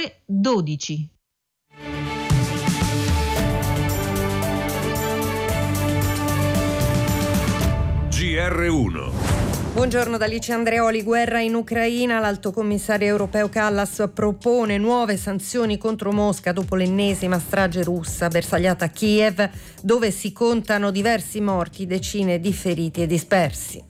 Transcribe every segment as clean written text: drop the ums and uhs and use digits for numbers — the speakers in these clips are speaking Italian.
ore 12. GR1. Buongiorno da Alice Andreoli. Guerra in Ucraina. L'alto commissario europeo Kallas propone nuove sanzioni contro Mosca dopo l'ennesima strage russa bersagliata a Kiev, dove si contano diversi morti, decine di feriti e dispersi.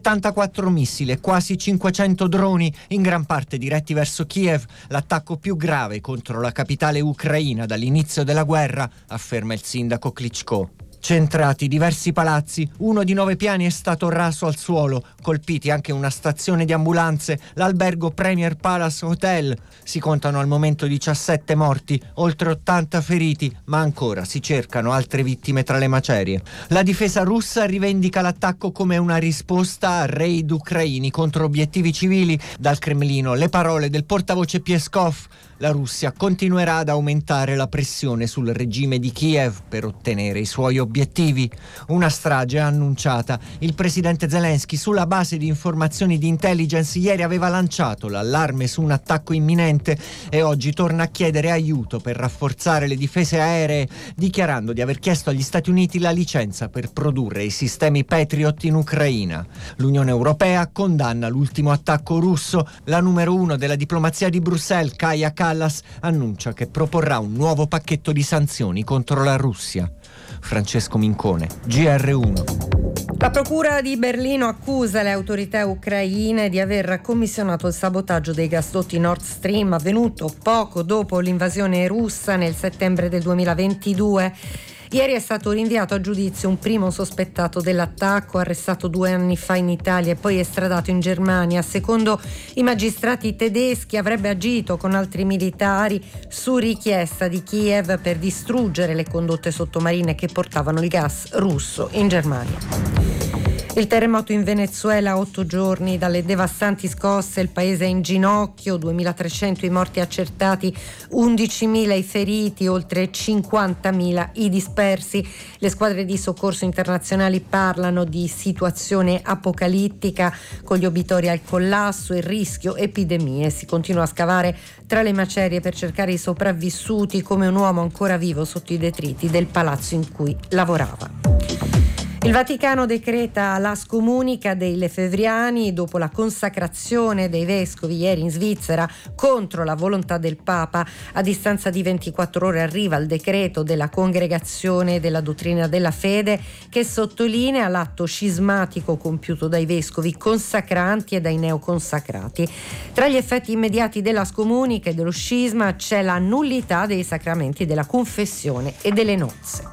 74 missili e quasi 500 droni, in gran parte diretti verso Kiev, l'attacco più grave contro la capitale ucraina dall'inizio della guerra, afferma il sindaco Klitschko. Centrati diversi palazzi, uno di 9 piani è stato raso al suolo, colpiti anche una stazione di ambulanze, l'albergo Premier Palace Hotel. Si contano al momento 17 morti, oltre 80 feriti, ma ancora si cercano altre vittime tra le macerie. La difesa russa rivendica l'attacco come una risposta a raid ucraini contro obiettivi civili. Dal Cremlino le parole del portavoce Peskov. La Russia continuerà ad aumentare la pressione sul regime di Kiev per ottenere i suoi obiettivi. Una strage annunciata. Il presidente Zelensky, sulla base di informazioni di intelligence, ieri aveva lanciato l'allarme su un attacco imminente e oggi torna a chiedere aiuto per rafforzare le difese aeree, dichiarando di aver chiesto agli Stati Uniti la licenza per produrre i sistemi Patriot in Ucraina. L'Unione Europea condanna l'ultimo attacco russo. La numero 1 della diplomazia di Bruxelles, Kaja Kallas, annuncia che proporrà un nuovo pacchetto di sanzioni contro la Russia. Francesco Mincone, GR1. La procura di Berlino accusa le autorità ucraine di aver commissionato il sabotaggio dei gasdotti Nord Stream avvenuto poco dopo l'invasione russa nel settembre del 2022. Ieri è stato rinviato a giudizio un primo sospettato dell'attacco, arrestato 2 anni fa in Italia e poi estradato in Germania. Secondo i magistrati tedeschi avrebbe agito con altri militari su richiesta di Kiev per distruggere le condotte sottomarine che portavano il gas russo in Germania. Il terremoto in Venezuela, 8 giorni dalle devastanti scosse, il paese è in ginocchio, 2.300 i morti accertati, 11.000 i feriti, oltre 50.000 i dispersi. Le squadre di soccorso internazionali parlano di situazione apocalittica, con gli obitori al collasso e rischio epidemie. Si continua a scavare tra le macerie per cercare i sopravvissuti, come un uomo ancora vivo sotto i detriti del palazzo in cui lavorava. Il Vaticano decreta la scomunica dei lefebvriani dopo la consacrazione dei vescovi ieri in Svizzera contro la volontà del Papa. A distanza di 24 ore arriva il decreto della Congregazione della Dottrina della Fede, che sottolinea l'atto scismatico compiuto dai vescovi consacranti e dai neoconsacrati. Tra gli effetti immediati della scomunica e dello scisma c'è la nullità dei sacramenti della confessione e delle nozze.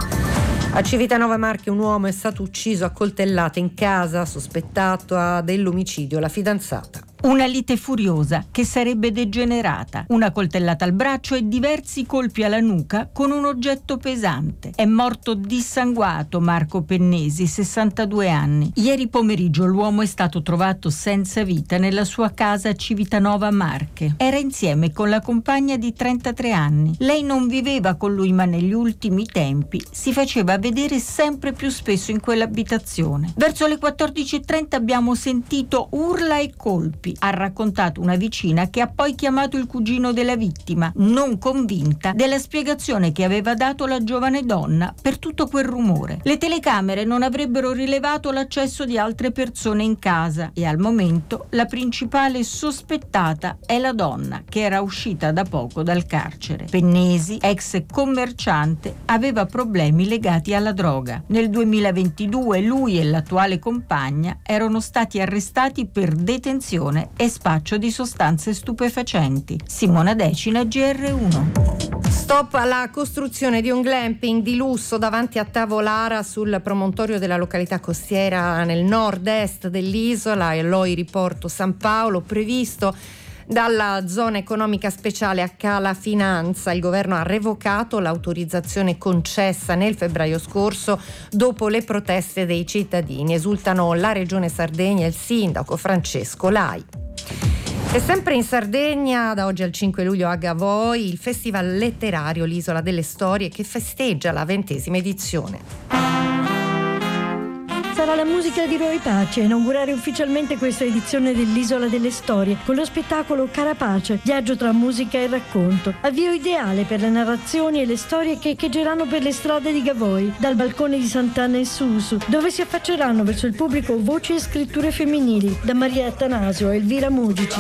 A Civitanova Marche un uomo è stato ucciso a coltellate in casa, sospettato dell'omicidio la fidanzata. Una lite furiosa che sarebbe degenerata, una coltellata al braccio e diversi colpi alla nuca con un oggetto pesante. È morto dissanguato Marco Pennesi, 62 anni. Ieri pomeriggio l'uomo è stato trovato senza vita nella sua casa a Civitanova Marche. Era insieme con la compagna di 33 anni. Lei non viveva con lui, ma negli ultimi tempi si faceva vedere sempre più spesso in quell'abitazione. Verso le 14:30 abbiamo sentito urla e colpi. Ha raccontato una vicina che ha poi chiamato il cugino della vittima, non convinta della spiegazione che aveva dato la giovane donna per tutto quel rumore. Le telecamere non avrebbero rilevato l'accesso di altre persone in casa e al momento la principale sospettata è la donna che era uscita da poco dal carcere. Pennesi, ex commerciante, aveva problemi legati alla droga. Nel 2022 lui e l'attuale compagna erano stati arrestati per detenzione e spaccio di sostanze stupefacenti. Simona Decina, GR1. Stop alla costruzione di un glamping di lusso davanti a Tavolara, sul promontorio della località costiera nel nord-est dell'isola, e l'Oi Riporto San Paolo, previsto dalla zona economica speciale a Cala Finanza. Il governo ha revocato l'autorizzazione concessa nel febbraio scorso dopo le proteste dei cittadini. Esultano la Regione Sardegna e il sindaco Francesco Lai. E sempre in Sardegna, da oggi al 5 luglio a Gavoi, il festival letterario L'Isola delle Storie, che festeggia la 20ª edizione. sarà la musica di Roy Paci a inaugurare ufficialmente questa edizione dell'Isola delle Storie con lo spettacolo Carapace, viaggio tra musica e racconto. Avvio ideale per le narrazioni e le storie che echeggeranno per le strade di Gavoi, dal balcone di Sant'Anna e Susu, dove si affacceranno verso il pubblico voci e scritture femminili, da Maria Attanasio a Elvira Mugici.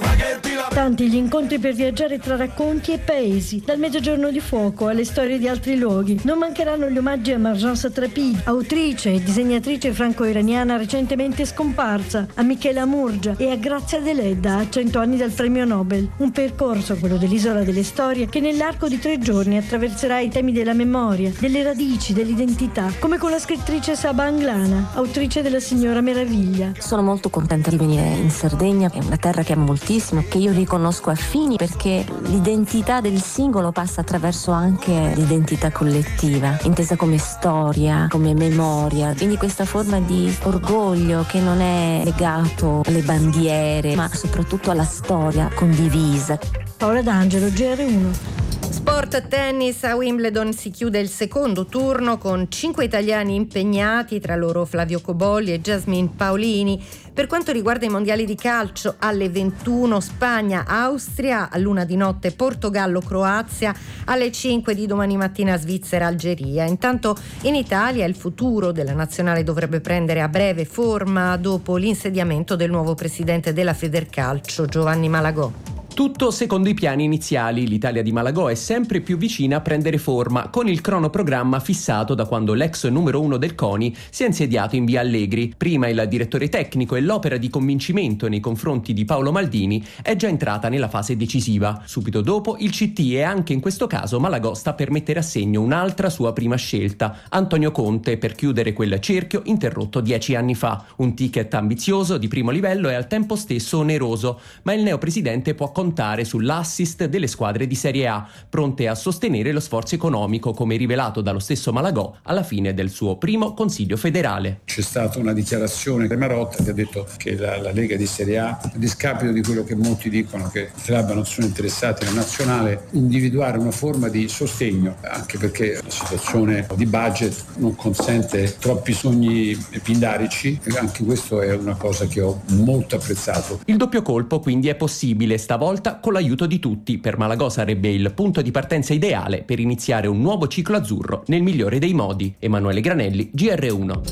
Tanti gli incontri per viaggiare tra racconti e paesi, dal Mezzogiorno di Fuoco alle storie di altri luoghi. Non mancheranno gli omaggi a Marjan Satrapi, autrice e disegnatrice franco-iraniana recentemente scomparsa, a Michela Murgia e a Grazia Deledda a 100 anni dal premio Nobel. Un percorso, quello dell'Isola delle Storie, che nell'arco di 3 giorni attraverserà i temi della memoria, delle radici, dell'identità, come con la scrittrice Saba Anglana, autrice della Signora Meraviglia. Sono molto contenta di venire in Sardegna, è una terra che amo moltissimo, che io riconosco affini, perché l'identità del singolo passa attraverso anche l'identità collettiva, intesa come storia, come memoria, quindi questa forma di orgoglio che non è legato alle bandiere, ma soprattutto alla storia condivisa. Paola D'Angelo, GR1. Sport tennis, a Wimbledon si chiude il secondo turno con 5 italiani impegnati, tra loro Flavio Cobolli e Jasmine Paolini. Per quanto riguarda i mondiali di calcio, alle 21 Spagna-Austria, all'1 di notte Portogallo-Croazia, alle 5 di domani mattina Svizzera-Algeria. Intanto in Italia il futuro della nazionale dovrebbe prendere a breve forma dopo l'insediamento del nuovo presidente della Federcalcio, Giovanni Malagò. Tutto secondo i piani iniziali. L'Italia di Malagò è sempre più vicina a prendere forma, con il cronoprogramma fissato da quando l'ex numero 1 del CONI si è insediato in via Allegri. Prima il direttore tecnico e l'opera di convincimento nei confronti di Paolo Maldini è già entrata nella fase decisiva. Subito dopo il CT, e anche in questo caso Malagò sta per mettere a segno un'altra sua prima scelta, Antonio Conte, per chiudere quel cerchio interrotto 10 anni fa. Un ticket ambizioso, di primo livello e al tempo stesso oneroso, ma il neopresidente può contare sull'assist delle squadre di Serie A, pronte a sostenere lo sforzo economico, come rivelato dallo stesso Malagò alla fine del suo primo consiglio federale. C'è stata una dichiarazione di Marotta che ha detto che la Lega di Serie A, a discapito di quello che molti dicono che i club non sono interessati nella nazionale, individuare una forma di sostegno, anche perché la situazione di budget non consente troppi sogni pindarici, e anche questo è una cosa che ho molto apprezzato. Il doppio colpo quindi è possibile, stavolta con l'aiuto di tutti. Per Malagò sarebbe il punto di partenza ideale per iniziare un nuovo ciclo azzurro nel migliore dei modi. Emanuele Granelli, GR1.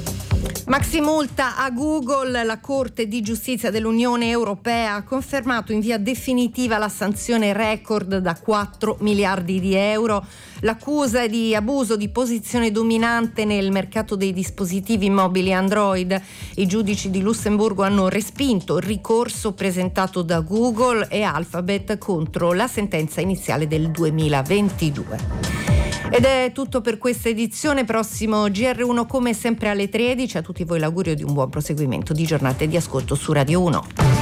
Maximulta a Google. La Corte di Giustizia dell'Unione Europea ha confermato in via definitiva la sanzione record da 4 miliardi di euro. L'accusa è di abuso di posizione dominante nel mercato dei dispositivi mobili Android. I giudici di Lussemburgo hanno respinto il ricorso presentato da Google e Alphabet contro la sentenza iniziale del 2022. Ed è tutto per questa edizione. Prossimo GR1 come sempre alle 13. A tutti voi l'augurio di un buon proseguimento di giornate di ascolto su Radio 1.